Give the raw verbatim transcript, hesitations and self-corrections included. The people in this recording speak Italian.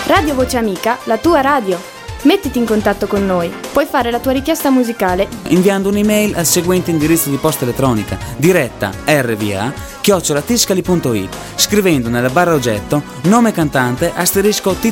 Radio Voce Amica, la tua radio. Mettiti in contatto con noi. Puoi fare la tua richiesta musicale inviando un'email al seguente indirizzo di posta elettronica: diretta r v a chiocciola tiscali punto it, scrivendo nella barra oggetto nome cantante asterisco T